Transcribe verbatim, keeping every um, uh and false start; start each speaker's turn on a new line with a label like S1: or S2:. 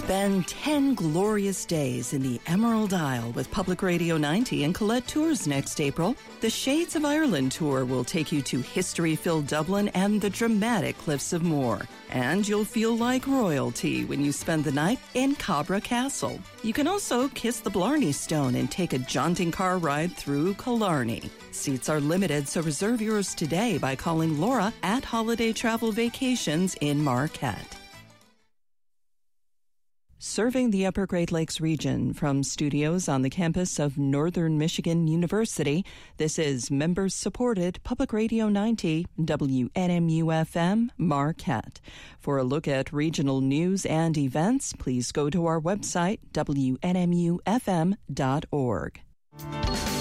S1: Spend ten glorious days in the Emerald Isle with Public Radio ninety and Colette Tours next April. The Shades of Ireland tour will take you to history-filled Dublin and the dramatic Cliffs of Moher. And you'll feel like royalty when you spend the night in Cabra Castle. You can also kiss the Blarney Stone and take a jaunting car ride through Killarney. Seats are limited, so reserve yours today by calling Laura at Holiday Travel Vacations in Marquette. Serving the Upper Great Lakes region from studios on the campus of Northern Michigan University, this is members-supported Public Radio ninety, W N M U F M, Marquette. For a look at regional news and events, please go to our website, W N M U F M dot org.